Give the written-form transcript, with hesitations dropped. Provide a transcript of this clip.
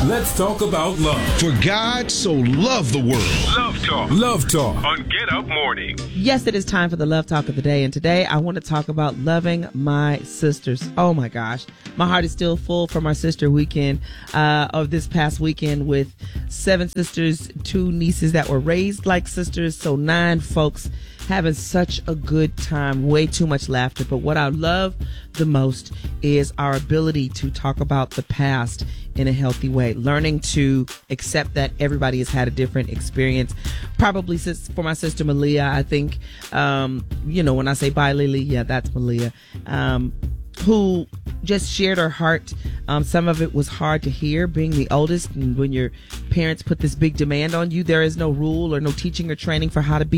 Let's talk about love. For God so loved the world. Love Talk. Love Talk on Get Up Morning. Yes, it is time for the Love Talk of the day. And today I want to talk about loving my sisters. Oh my gosh. My heart is still full from our sister weekend of this past weekend with 7 sisters, 2 nieces that were raised like sisters. So 9 folks having such a good time, way too much laughter. But what I love the most is our ability to talk about the past in a healthy way, learning to accept that everybody has had a different experience. Probably for my sister Malia, I think, when I say bye Lily, yeah, that's Malia, who just shared her heart. Some of it was hard to hear, being the oldest, and when your parents put this big demand on you, there is no rule or no teaching or training for how to be